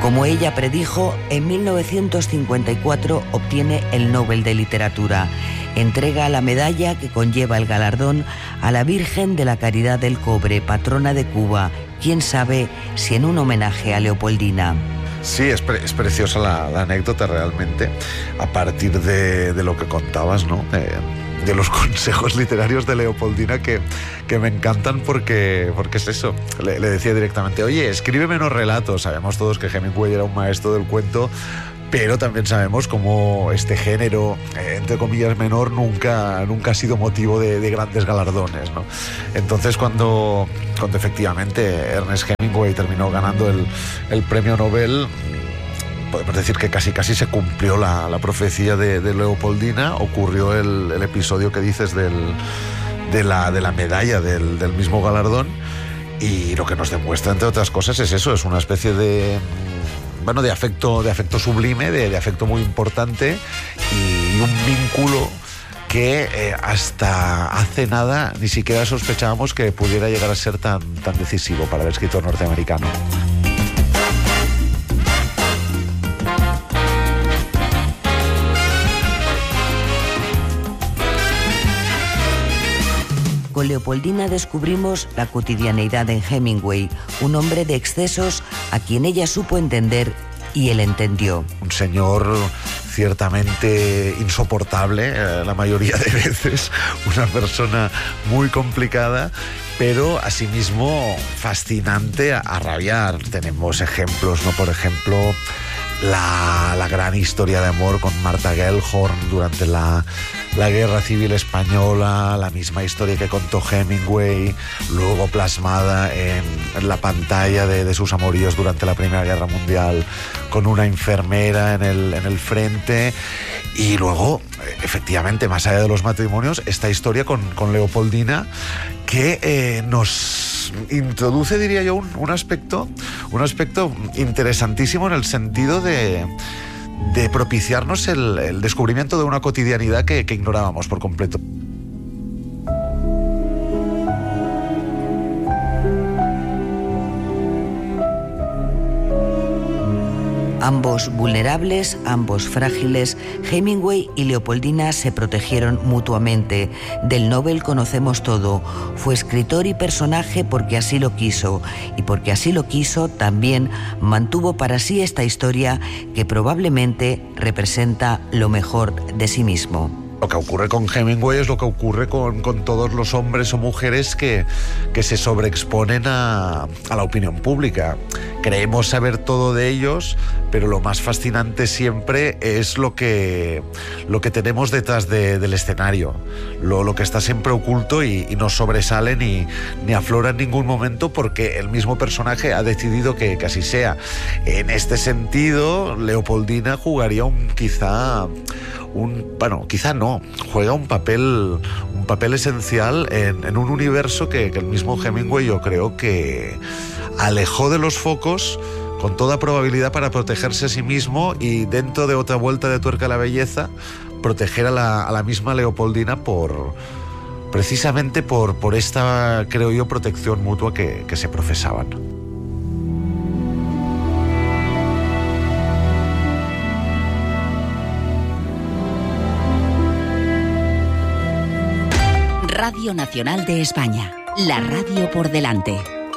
Como ella predijo, en 1954 obtiene el Nobel de Literatura. Entrega la medalla que conlleva el galardón a la Virgen de la Caridad del Cobre, patrona de Cuba. Quién sabe si en un homenaje a Leopoldina. Sí, es preciosa la anécdota realmente, a partir de lo que contabas, ¿no? De los consejos literarios de Leopoldina que me encantan porque es eso. Le decía directamente, oye, escribe menos relatos. Sabemos todos que Hemingway era un maestro del cuento, pero también sabemos cómo este género, entre comillas, menor, nunca ha sido motivo de grandes galardones, ¿no? Entonces, cuando efectivamente Ernest Hemingway terminó ganando el premio Nobel, podemos decir que casi se cumplió la profecía de Leopoldina. Ocurrió el episodio que dices de la medalla del mismo galardón, y lo que nos demuestra, entre otras cosas, es eso, es una especie de afecto sublime, de afecto muy importante, y un vínculo que hasta hace nada ni siquiera sospechábamos que pudiera llegar a ser tan decisivo para el escritor norteamericano. Con Leopoldina descubrimos la cotidianeidad en Hemingway, un hombre de excesos a quien ella supo entender y él entendió. Un señor ciertamente insoportable, la mayoría de veces, una persona muy complicada, pero asimismo fascinante a rabiar. Tenemos ejemplos, ¿no? Por ejemplo, la gran historia de amor con Martha Gellhorn durante la Guerra Civil Española, la misma historia que contó Hemingway, luego plasmada en la pantalla de sus amoríos durante la Primera Guerra Mundial con una enfermera en el frente, y luego, efectivamente, más allá de los matrimonios, esta historia con Leopoldina que nos introduce, diría yo, un aspecto interesantísimo en el sentido de propiciarnos el descubrimiento de una cotidianidad que ignorábamos por completo. Ambos vulnerables, ambos frágiles, Hemingway y Leopoldina se protegieron mutuamente. Del Nobel conocemos todo. Fue escritor y personaje porque así lo quiso, y porque así lo quiso también mantuvo para sí esta historia que probablemente representa lo mejor de sí mismo. Lo que ocurre con Hemingway es lo que ocurre con todos los hombres o mujeres que se sobreexponen a la opinión pública. Creemos saber todo de ellos, pero lo más fascinante siempre es lo que tenemos detrás del escenario, lo que está siempre oculto y no sobresale ni aflora en ningún momento, porque el mismo personaje ha decidido que así sea. En este sentido, Leopoldina jugaría juega un papel esencial en un universo que el mismo Hemingway, yo creo que alejó de los focos con toda probabilidad para protegerse a sí mismo, y dentro de otra vuelta de tuerca a la belleza, proteger a la misma Leopoldina precisamente por esta, creo yo, protección mutua que se profesaban. Radio Nacional de España, la radio por delante.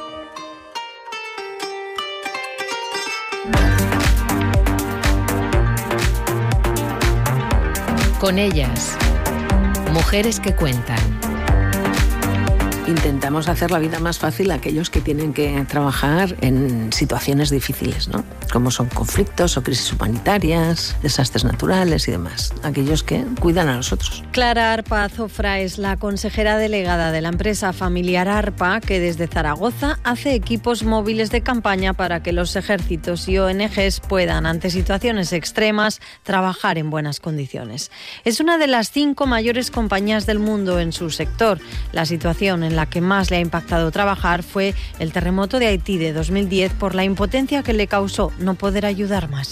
Con ellas, mujeres que cuentan. Intentamos hacer la vida más fácil a aquellos que tienen que trabajar en situaciones difíciles, ¿no? Como son conflictos o crisis humanitarias, desastres naturales y demás. Aquellos que cuidan a los otros. Clara Arpa Azofra es la consejera delegada de la empresa familiar Arpa, que desde Zaragoza hace equipos móviles de campaña para que los ejércitos y ONGs puedan, ante situaciones extremas, trabajar en buenas condiciones. Es una de las 5 mayores compañías del mundo en su sector. La situación en la que más le ha impactado trabajar fue el terremoto de Haití de 2010 por la impotencia que le causó no poder ayudar más.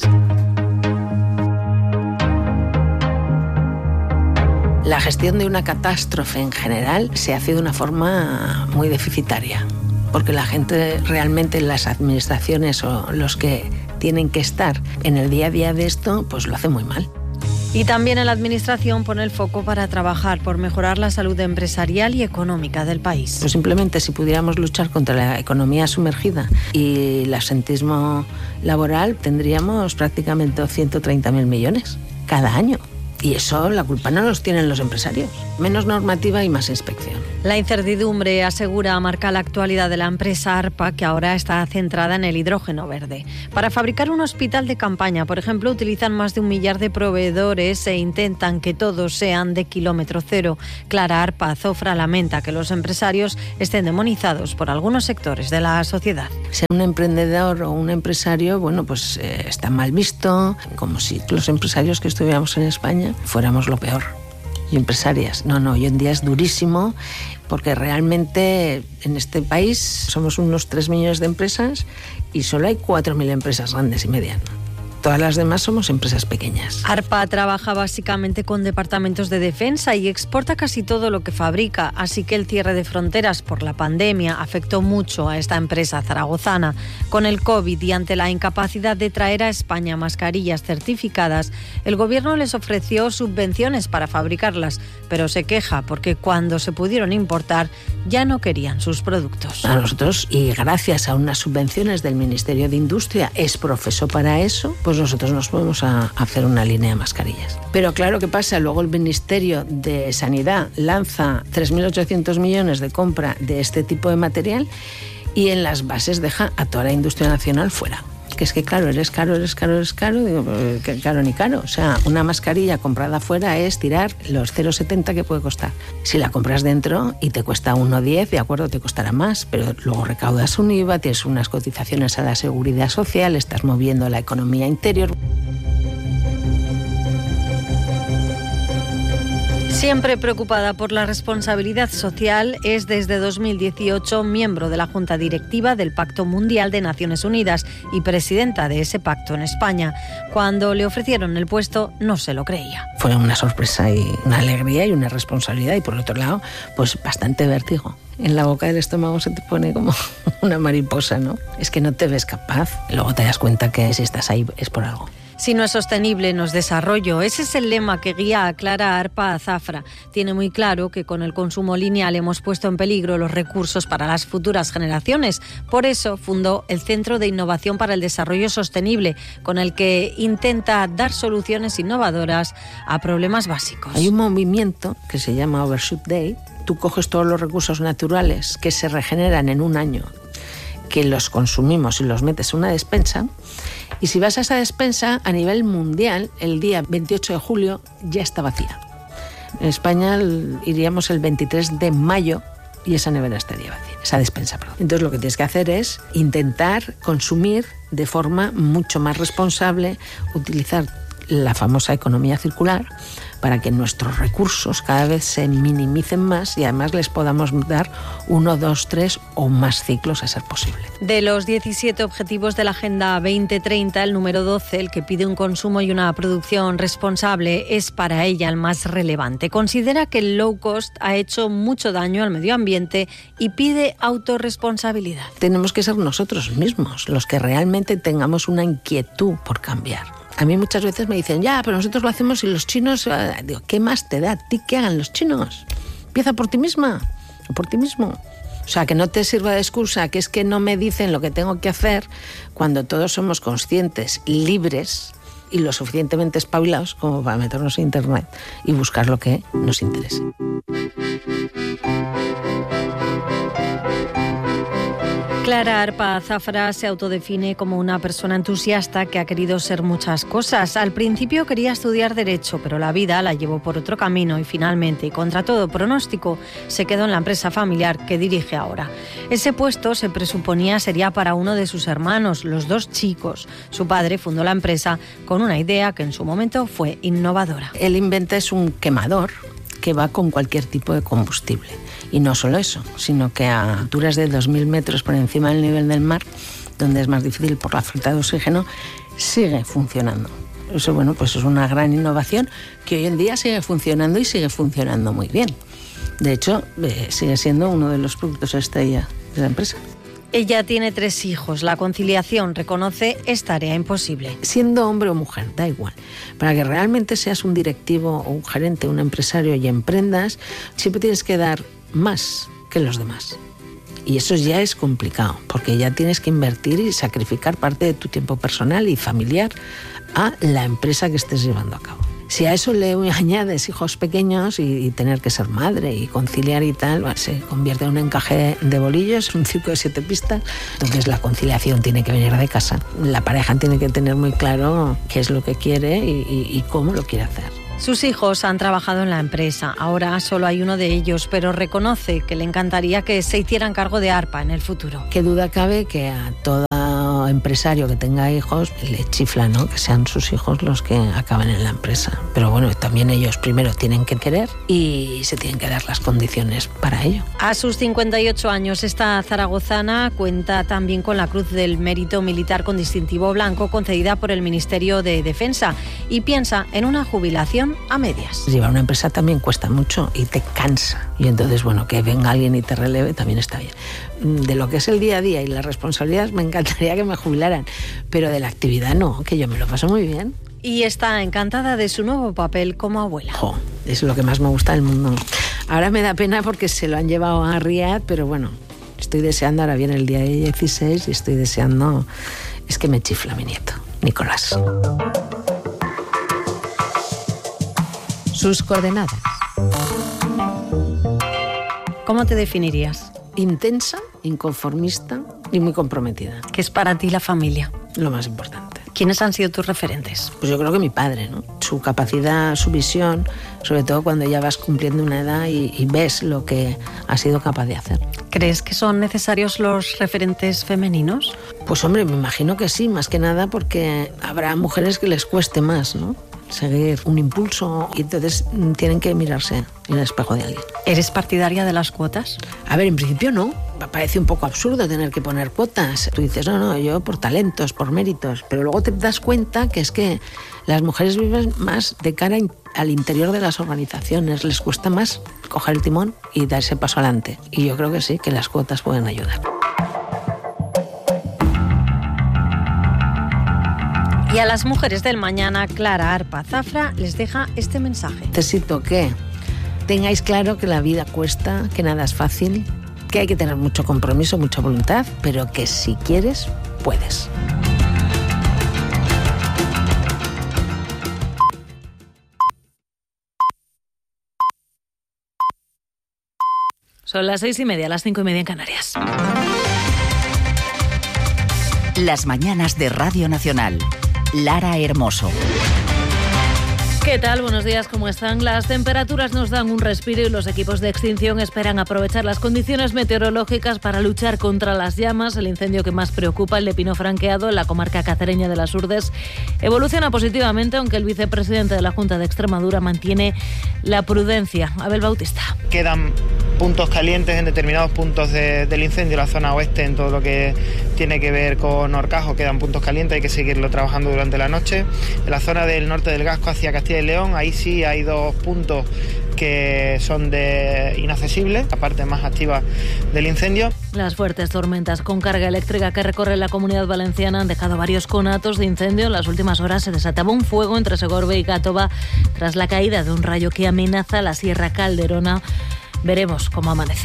La gestión de una catástrofe en general se hace de una forma muy deficitaria, porque la gente realmente, las administraciones o los que tienen que estar en el día a día de esto, pues lo hace muy mal. Y también en la Administración pone el foco para trabajar por mejorar la salud empresarial y económica del país. Pues simplemente si pudiéramos luchar contra la economía sumergida y el absentismo laboral, tendríamos prácticamente 130.000 millones cada año. Y eso, la culpa no los tienen los empresarios. Menos normativa y más inspección. La incertidumbre, asegura, marca la actualidad de la empresa ARPA, que ahora está centrada en el hidrógeno verde. Para fabricar un hospital de campaña, por ejemplo, utilizan más de 1 millar de proveedores e intentan que todos sean de kilómetro cero. Clara Arpa Azofra lamenta que los empresarios estén demonizados por algunos sectores de la sociedad. Ser un emprendedor o un empresario, bueno, pues está mal visto, como si los empresarios que estuviéramos en España fuéramos lo peor. Y empresarias. No, hoy en día es durísimo porque realmente en este país somos unos 3 millones de empresas y solo hay 4.000 empresas grandes y medianas. Todas las demás somos empresas pequeñas. ARPA trabaja básicamente con departamentos de defensa y exporta casi todo lo que fabrica, así que el cierre de fronteras por la pandemia afectó mucho a esta empresa zaragozana. Con el COVID y ante la incapacidad de traer a España mascarillas certificadas, el gobierno les ofreció subvenciones para fabricarlas, pero se queja porque cuando se pudieron importar ya no querían sus productos. A nosotros, y gracias a unas subvenciones del Ministerio de Industria, es profeso para eso, pues nosotros nos podemos hacer una línea de mascarillas. Pero claro, ¿qué pasa? Luego el Ministerio de Sanidad lanza 3.800 millones de compra de este tipo de material y en las bases deja a toda la industria nacional fuera. Que es que claro, eres caro, digo, que caro ni caro. O sea, una mascarilla comprada fuera es tirar los 0,70 que puede costar. Si la compras dentro y te cuesta 1,10, de acuerdo, te costará más, pero luego recaudas un IVA, tienes unas cotizaciones a la seguridad social, estás moviendo la economía interior. Siempre preocupada por la responsabilidad social, es desde 2018 miembro de la Junta Directiva del Pacto Mundial de Naciones Unidas y presidenta de ese pacto en España. Cuando le ofrecieron el puesto, no se lo creía. Fue una sorpresa y una alegría y una responsabilidad y por otro lado, pues bastante vértigo. En la boca del estómago se te pone como una mariposa, ¿no? Es que no te ves capaz. Luego te das cuenta que si estás ahí es por algo. Si no es sostenible, no es desarrollo. Ese es el lema que guía a Clara Arpa Azofra. Tiene muy claro que con el consumo lineal hemos puesto en peligro los recursos para las futuras generaciones. Por eso fundó el Centro de Innovación para el Desarrollo Sostenible, con el que intenta dar soluciones innovadoras a problemas básicos. Hay un movimiento que se llama Overshoot Day. Tú coges todos los recursos naturales que se regeneran en un año, que los consumimos y los metes en una despensa. Y si vas a esa despensa, a nivel mundial, el día 28 de julio ya está vacía. En España iríamos el 23 de mayo y esa nevera estaría vacía, esa despensa, perdón. Entonces lo que tienes que hacer es intentar consumir de forma mucho más responsable, utilizar la famosa economía circular para que nuestros recursos cada vez se minimicen más y además les podamos dar 1, 2, 3 o más ciclos a ser posible. De los 17 objetivos de la Agenda 2030, el número 12, el que pide un consumo y una producción responsable, es para ella el más relevante. Considera que el low cost ha hecho mucho daño al medio ambiente y pide autorresponsabilidad. Tenemos que ser nosotros mismos los que realmente tengamos una inquietud por cambiar. A mí muchas veces me dicen, ya, pero nosotros lo hacemos y los chinos... Digo, ¿qué más te da a ti que hagan los chinos? Empieza por ti misma o por ti mismo. O sea, que no te sirva de excusa, que es que no me dicen lo que tengo que hacer cuando todos somos conscientes, libres y lo suficientemente espabilados como para meternos en Internet y buscar lo que nos interese. Clara Arpa Azofra se autodefine como una persona entusiasta que ha querido ser muchas cosas. Al principio quería estudiar Derecho, pero la vida la llevó por otro camino y finalmente, y contra todo pronóstico, se quedó en la empresa familiar que dirige ahora. Ese puesto se presuponía sería para uno de sus hermanos, los 2 chicos. Su padre fundó la empresa con una idea que en su momento fue innovadora. Él inventa es un quemador que va con cualquier tipo de combustible. Y no solo eso, sino que a alturas de 2.000 metros por encima del nivel del mar, donde es más difícil por la falta de oxígeno, sigue funcionando. Eso, bueno, pues es una gran innovación que hoy en día sigue funcionando y sigue funcionando muy bien. De hecho, sigue siendo uno de los productos estrella de la empresa. Ella tiene 3 hijos. La conciliación, reconoce, es tarea imposible. Siendo hombre o mujer, da igual. Para que realmente seas un directivo o un gerente, un empresario y emprendas, siempre tienes que dar más que los demás. Y eso ya es complicado, porque ya tienes que invertir y sacrificar parte de tu tiempo personal y familiar a la empresa que estés llevando a cabo. Si a eso le añades hijos pequeños y tener que ser madre y conciliar y tal, se convierte en un encaje de bolillos, un circo de 7 pistas. Entonces la conciliación tiene que venir de casa. La pareja tiene que tener muy claro qué es lo que quiere y cómo lo quiere hacer. Sus hijos han trabajado en la empresa. Ahora solo hay uno de ellos, pero reconoce que le encantaría que se hicieran cargo de ARPA en el futuro. Qué duda cabe que a todo empresario que tenga hijos le chifla, ¿no?, que sean sus hijos los que acaben en la empresa. Pero bueno, también ellos primero tienen que querer y se tienen que dar las condiciones para ello. A sus 58 años, esta zaragozana cuenta también con la Cruz del Mérito Militar con distintivo blanco concedida por el Ministerio de Defensa y piensa en una jubilación a medias. Llevar una empresa también cuesta mucho y te cansa. Y entonces, bueno, que venga alguien y te releve también está bien. De lo que es el día a día y las responsabilidades me encantaría que me jubilaran, pero de la actividad no, que yo me lo paso muy bien. Y está encantada de su nuevo papel como abuela. Es lo que más me gusta del mundo. Ahora me da pena porque se lo han llevado a Riad, pero bueno, estoy deseando, ahora viene el día 16 y estoy deseando, es que me chifla mi nieto, Nicolás. Sus coordenadas. ¿Cómo te definirías? Intensa, inconformista y muy comprometida. ¿Qué es para ti la familia? Lo más importante. ¿Quiénes han sido tus referentes? Pues yo creo que mi padre, ¿no? Su capacidad, su visión, sobre todo cuando ya vas cumpliendo una edad y ves lo que ha sido capaz de hacer. ¿Crees que son necesarios los referentes femeninos? Pues hombre, me imagino que sí, más que nada porque habrá mujeres que les cueste más, ¿no?, seguir un impulso y entonces tienen que mirarse en el espejo de alguien. ¿Eres partidaria de las cuotas? A ver, en principio no. Me parece un poco absurdo tener que poner cuotas. Tú dices, no, yo por talentos, por méritos, pero luego te das cuenta que es que las mujeres viven más de cara al interior de las organizaciones, les cuesta más coger el timón y dar ese paso adelante. Y yo creo que sí, que las cuotas pueden ayudar. Y a las mujeres del mañana, Clara Arpa Zafra les deja este mensaje. Necesito que tengáis claro que la vida cuesta, que nada es fácil, que hay que tener mucho compromiso, mucha voluntad, pero que si quieres, puedes. Son las 6:30, las 5:30 en Canarias. Las mañanas de Radio Nacional. Lara Hermoso. ¿Qué tal? Buenos días, ¿cómo están? Las temperaturas nos dan un respiro y los equipos de extinción esperan aprovechar las condiciones meteorológicas para luchar contra las llamas. El incendio que más preocupa, el de Pino Franqueado, en la comarca cacereña de las Urdes, evoluciona positivamente, aunque el vicepresidente de la Junta de Extremadura mantiene la prudencia. Abel Bautista. Quedan puntos calientes en determinados puntos del incendio, la zona oeste, en todo lo que tiene que ver con Horcajo, quedan puntos calientes, hay que seguirlo trabajando durante la noche. En la zona del norte del Gasco hacia Castilla y León, ahí sí hay 2 puntos que son inaccesibles, la parte más activa del incendio. Las fuertes tormentas con carga eléctrica que recorren la Comunidad Valenciana han dejado varios conatos de incendio. En las últimas horas se desataba un fuego entre Segorbe y Gàtova tras la caída de un rayo que amenaza la Sierra Calderona. Veremos cómo amanece.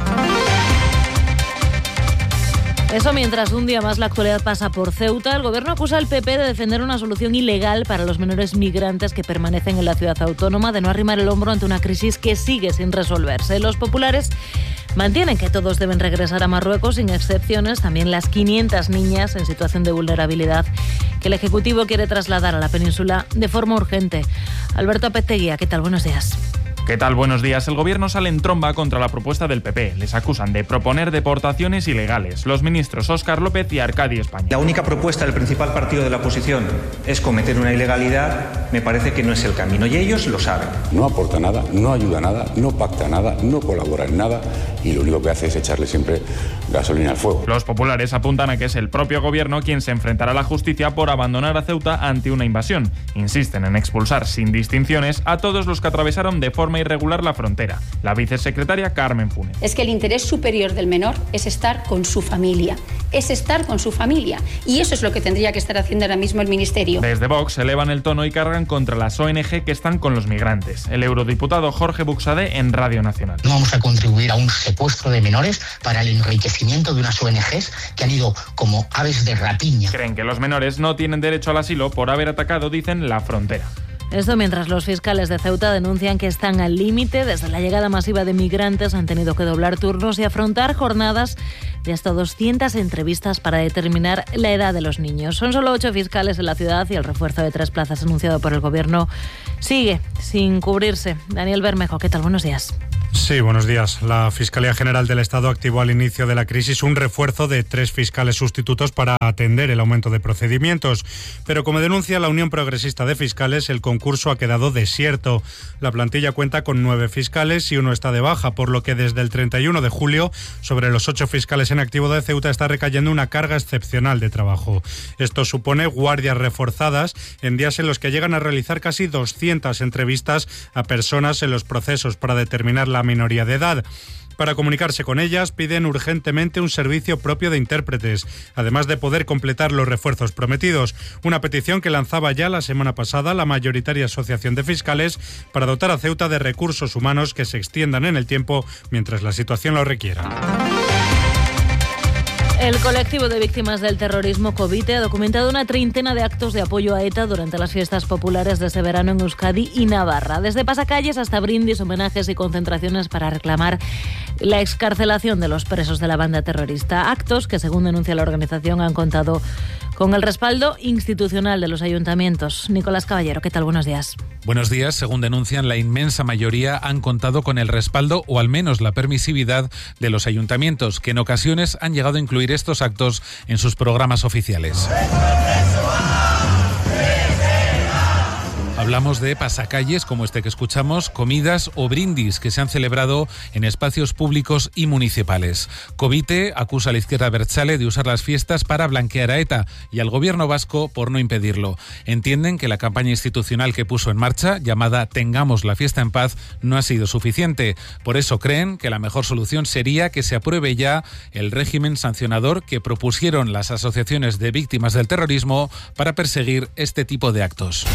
Eso mientras un día más la actualidad pasa por Ceuta. El gobierno acusa al PP de defender una solución ilegal para los menores migrantes que permanecen en la ciudad autónoma, de no arrimar el hombro ante una crisis que sigue sin resolverse. Los populares mantienen que todos deben regresar a Marruecos, sin excepciones, también las 500 niñas en situación de vulnerabilidad que el Ejecutivo quiere trasladar a la península de forma urgente. Alberto Apeteguía, ¿qué tal? Buenos días. ¿Qué tal? Buenos días. El gobierno sale en tromba contra la propuesta del PP. Les acusan de proponer deportaciones ilegales. Los ministros Óscar López y Arcadi España. La única propuesta del principal partido de la oposición es cometer una ilegalidad. Me parece que no es el camino y ellos lo saben. No aporta nada, no ayuda a nada, no pacta nada, no colabora en nada y lo único que hace es echarle siempre gasolina al fuego. Los populares apuntan a que es el propio gobierno quien se enfrentará a la justicia por abandonar a Ceuta ante una invasión. Insisten en expulsar sin distinciones a todos los que atravesaron de forma irregular la frontera. La vicesecretaria Carmen Funes. Es que el interés superior del menor es estar con su familia. Es estar con su familia. Y eso es lo que tendría que estar haciendo ahora mismo el Ministerio. Desde Vox elevan el tono y cargan contra las ONG que están con los migrantes. El eurodiputado Jorge Buxade en Radio Nacional. No vamos a contribuir a un secuestro de menores para el enriquecimiento de unas ONGs que han ido como aves de rapiña. Creen que los menores no tienen derecho al asilo por haber atacado, dicen, la frontera. Esto mientras los fiscales de Ceuta denuncian que están al límite. Desde la llegada masiva de migrantes han tenido que doblar turnos y afrontar jornadas de hasta 200 entrevistas para determinar la edad de los niños. Son solo 8 fiscales en la ciudad y el refuerzo de 3 plazas anunciado por el Gobierno sigue sin cubrirse. Daniel Bermejo, ¿qué tal? Buenos días. Sí, buenos días. La Fiscalía General del Estado activó al inicio de la crisis un refuerzo de 3 fiscales sustitutos para atender el aumento de procedimientos. Pero como denuncia la Unión Progresista de Fiscales, el concurso ha quedado desierto. La plantilla cuenta con 9 fiscales y 1 está de baja, por lo que desde el 31 de julio, sobre los 8 fiscales en activo de Ceuta está recayendo una carga excepcional de trabajo. Esto supone guardias reforzadas en días en los que llegan a realizar casi 200 entrevistas a personas en los procesos para determinar la minoría de edad. Para comunicarse con ellas piden urgentemente un servicio propio de intérpretes, además de poder completar los refuerzos prometidos, una petición que lanzaba ya la semana pasada la mayoritaria asociación de fiscales para dotar a Ceuta de recursos humanos que se extiendan en el tiempo mientras la situación lo requiera. El colectivo de víctimas del terrorismo Covite ha documentado una treintena de actos de apoyo a ETA durante las fiestas populares de este verano en Euskadi y Navarra. Desde pasacalles hasta brindis, homenajes y concentraciones para reclamar la excarcelación de los presos de la banda terrorista. Actos que, según denuncia la organización, han contado con el respaldo institucional de los ayuntamientos. Nicolás Caballero, ¿qué tal? Buenos días. Buenos días. Según denuncian, la inmensa mayoría han contado con el respaldo o al menos la permisividad de los ayuntamientos, que en ocasiones han llegado a incluir estos actos en sus programas oficiales. Hablamos de pasacalles como este que escuchamos, comidas o brindis que se han celebrado en espacios públicos y municipales. Covite acusa a la izquierda abertzale de usar las fiestas para blanquear a ETA y al gobierno vasco por no impedirlo. Entienden que la campaña institucional que puso en marcha, llamada Tengamos la fiesta en paz, no ha sido suficiente. Por eso creen que la mejor solución sería que se apruebe ya el régimen sancionador que propusieron las asociaciones de víctimas del terrorismo para perseguir este tipo de actos.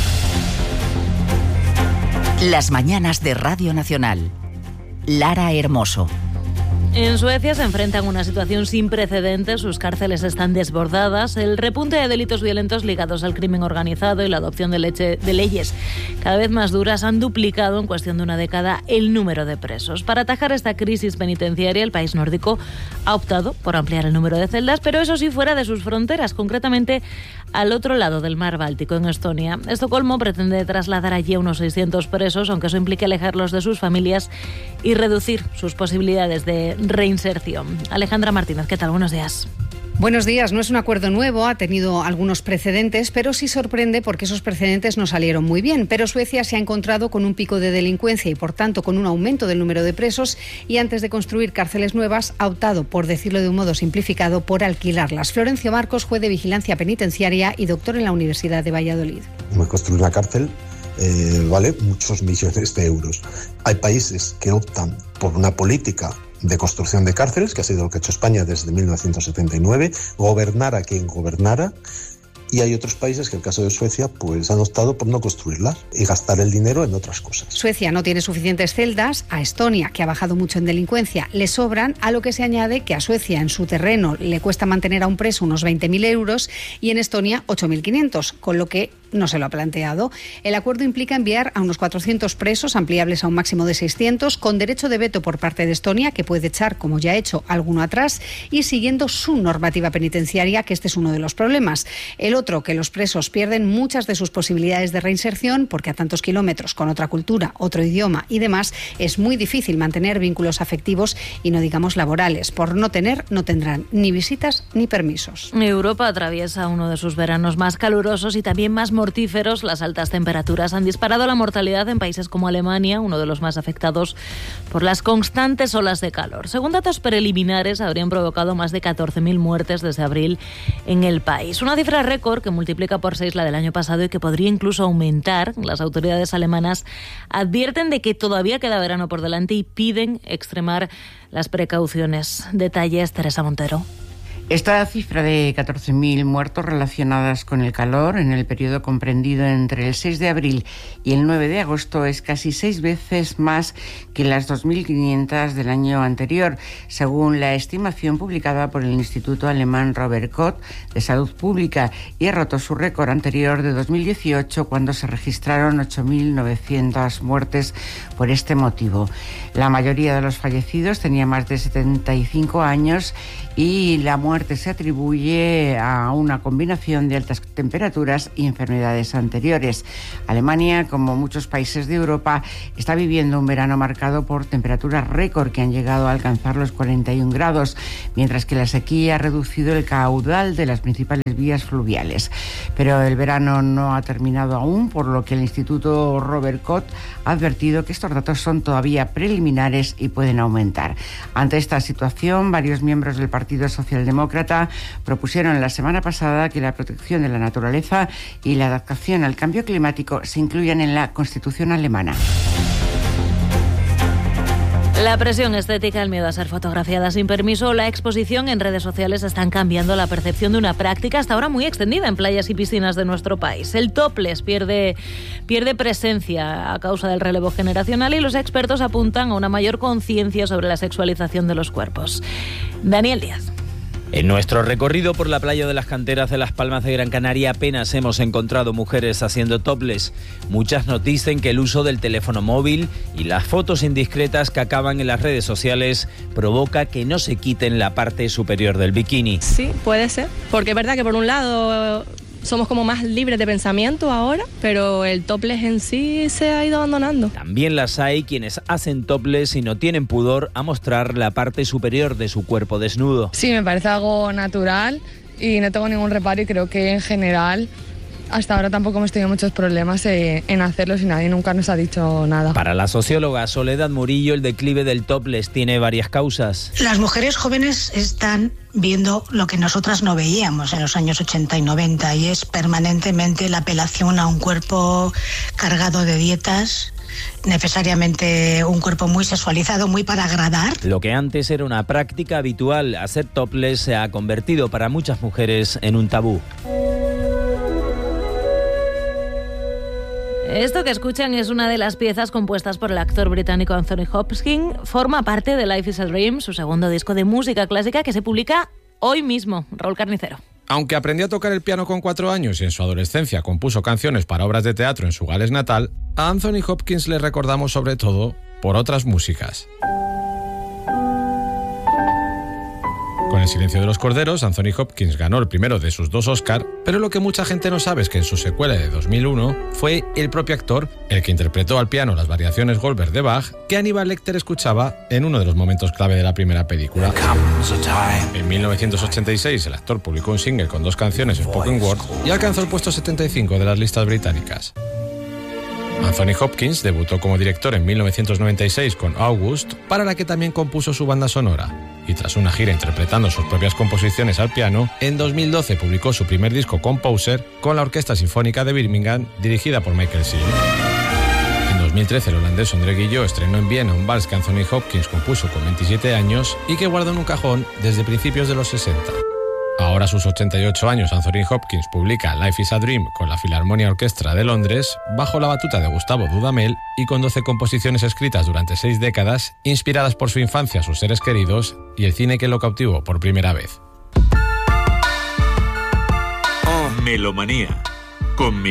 Las mañanas de Radio Nacional. Lara Hermoso. En Suecia se enfrentan a una situación sin precedentes, sus cárceles están desbordadas, el repunte de delitos violentos ligados al crimen organizado y la adopción de leyes cada vez más duras han duplicado en cuestión de una década el número de presos. Para atajar esta crisis penitenciaria, el país nórdico ha optado por ampliar el número de celdas, pero eso sí fuera de sus fronteras, concretamente al otro lado del mar Báltico, en Estonia. Estocolmo pretende trasladar allí a unos 600 presos, aunque eso implique alejarlos de sus familias y reducir sus posibilidades de reinserción. Alejandra Martínez, ¿qué tal? Buenos días. Buenos días. No es un acuerdo nuevo, ha tenido algunos precedentes, pero sí sorprende porque esos precedentes no salieron muy bien. Pero Suecia se ha encontrado con un pico de delincuencia y, por tanto, con un aumento del número de presos y antes de construir cárceles nuevas ha optado, por decirlo de un modo simplificado, por alquilarlas. Florencio Marcos, juez de vigilancia penitenciaria y doctor en la Universidad de Valladolid. Construir una cárcel vale muchos millones de euros. Hay países que optan por una política de construcción de cárceles, que ha sido lo que ha hecho España desde 1979, gobernar a quien gobernara, y hay otros países que, en el caso de Suecia, pues han optado por no construirlas y gastar el dinero en otras cosas. Suecia no tiene suficientes celdas, a Estonia, que ha bajado mucho en delincuencia, le sobran, a lo que se añade que a Suecia en su terreno le cuesta mantener a un preso unos 20.000 euros y en Estonia 8.500, con lo que no se lo ha planteado. El acuerdo implica enviar a unos 400 presos, ampliables a un máximo de 600, con derecho de veto por parte de Estonia, que puede echar, como ya ha hecho, alguno atrás, y siguiendo su normativa penitenciaria, que este es uno de los problemas. El otro, que los presos pierden muchas de sus posibilidades de reinserción porque a tantos kilómetros, con otra cultura, otro idioma y demás, es muy difícil mantener vínculos afectivos y no digamos laborales. Por no tendrán ni visitas ni permisos. Europa atraviesa uno de sus veranos más calurosos y también más mortíferos. Las altas temperaturas han disparado la mortalidad en países como Alemania, uno de los más afectados por las constantes olas de calor. Según datos preliminares, habrían provocado más de 14.000 muertes desde abril en el país. Una cifra récord que multiplica por 6 la del año pasado y que podría incluso aumentar. Las autoridades alemanas advierten de que todavía queda verano por delante y piden extremar las precauciones. Detalles, Teresa Montero. Esta cifra de 14.000 muertos relacionadas con el calor en el periodo comprendido entre el 6 de abril y el 9 de agosto es casi 6 veces más que las 2.500 del año anterior, según la estimación publicada por el Instituto Alemán Robert Koch de Salud Pública, y ha roto su récord anterior de 2018, cuando se registraron 8.900 muertes por este motivo. La mayoría de los fallecidos tenía más de 75 años y la muerte se atribuye a una combinación de altas temperaturas y enfermedades anteriores. Alemania, como muchos países de Europa, está viviendo un verano marcado por temperaturas récord que han llegado a alcanzar los 41 grados, mientras que la sequía ha reducido el caudal de las principales vías fluviales. Pero el verano no ha terminado aún, por lo que el Instituto Robert Koch ha advertido que estos datos son todavía preliminares y pueden aumentar. Ante esta situación, varios miembros del Partido Socialdemócrata propusieron la semana pasada que la protección de la naturaleza y la adaptación al cambio climático se incluyan en la Constitución alemana. La presión estética, el miedo a ser fotografiada sin permiso o la exposición en redes sociales están cambiando la percepción de una práctica hasta ahora muy extendida en playas y piscinas de nuestro país. El topless pierde presencia a causa del relevo generacional y los expertos apuntan a una mayor conciencia sobre la sexualización de los cuerpos. Daniel Díaz. En nuestro recorrido por la playa de las Canteras de Las Palmas de Gran Canaria apenas hemos encontrado mujeres haciendo topless. Muchas nos dicen que el uso del teléfono móvil y las fotos indiscretas que acaban en las redes sociales provoca que no se quiten la parte superior del bikini. Sí, puede ser, porque es verdad que por un lado somos como más libres de pensamiento ahora, pero el topless en sí se ha ido abandonando. También las hay quienes hacen topless y no tienen pudor a mostrar la parte superior de su cuerpo desnudo. Sí, me parece algo natural y no tengo ningún reparo, y creo que en general hasta ahora tampoco hemos tenido muchos problemas en hacerlo y nadie nunca nos ha dicho nada. Para la socióloga Soledad Murillo, el declive del topless tiene varias causas. Las mujeres jóvenes están viendo lo que nosotras no veíamos en los años 80 y 90, y es permanentemente la apelación a un cuerpo cargado de dietas, necesariamente un cuerpo muy sexualizado, muy para agradar. Lo que antes era una práctica habitual, hacer topless, se ha convertido para muchas mujeres en un tabú. Esto que escuchan es una de las piezas compuestas por el actor británico Anthony Hopkins. Forma parte de Life is a Dream, su segundo disco de música clásica que se publica hoy mismo. Raúl Carnicero. Aunque aprendió a tocar el piano con 4 años y en su adolescencia compuso canciones para obras de teatro en su Gales natal, a Anthony Hopkins le recordamos sobre todo por otras músicas. Con El silencio de los corderos, Anthony Hopkins ganó el primero de sus 2 Oscar, pero lo que mucha gente no sabe es que en su secuela de 2001 fue el propio actor el que interpretó al piano las variaciones Goldberg de Bach que Aníbal Lecter escuchaba en uno de los momentos clave de la primera película. En 1986 el actor publicó un single con 2 canciones spoken word y alcanzó el puesto 75 de las listas británicas. Anthony Hopkins debutó como director en 1996 con August, para la que también compuso su banda sonora. Y tras una gira interpretando sus propias composiciones al piano, en 2012 publicó su primer disco Composer con la Orquesta Sinfónica de Birmingham, dirigida por Michael Seal. En 2013 el holandés Ondrej Guillot estrenó en Viena un vals que Anthony Hopkins compuso con 27 años y que guardó en un cajón desde principios de los 60. Ahora a sus 88 años, Anthony Hopkins publica Life is a Dream con la Filarmonia Orchestra de Londres, bajo la batuta de Gustavo Dudamel y con 12 composiciones escritas durante 6 décadas, inspiradas por su infancia, sus seres queridos y el cine que lo cautivó por primera vez. Melomanía, con